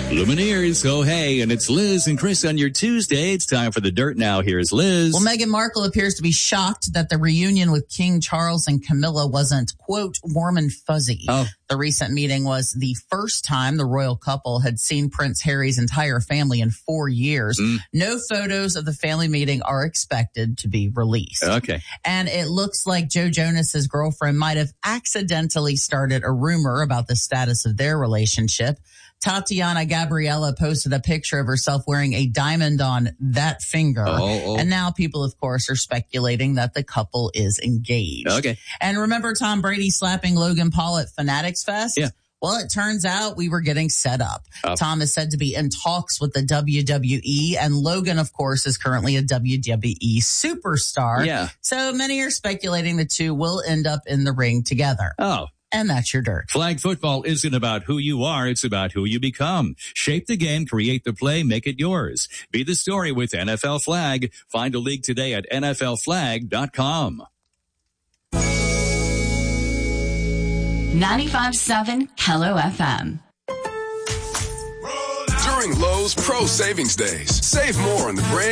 Lumineers, oh hey, and it's Liz and Chris on your Tuesday. It's time for the dirt now. Here's Liz. Well, Meghan Markle appears to be shocked that the reunion with King Charles and Camilla wasn't, quote, warm and fuzzy. Oh. The recent meeting was the first time the royal couple had seen Prince Harry's entire family in 4 years. No photos of the family meeting are expected to be released. Okay. And it looks like Joe Jonas's girlfriend might have accidentally started a rumor about the status of their relationship. Tatiana Gabriella posted a picture of herself wearing a diamond on that finger. And now people, of course, are speculating that the couple is engaged. Okay. And remember Tom Brady slapping Logan Paul at Fanatics Fest? Yeah. Well, it turns out we were getting set up. Tom is said to be in talks with the WWE, and Logan, of course, is currently a WWE superstar. Yeah. So many are speculating the two will end up in the ring together. Oh. And that's your dirt. Flag football isn't about who you are, it's about who you become. Shape the game, create the play, make it yours. Be the story with NFL Flag. Find a league today at NFLflag.com. 95.7 Hello FM. During Lowe's Pro Savings Days, save more on the brand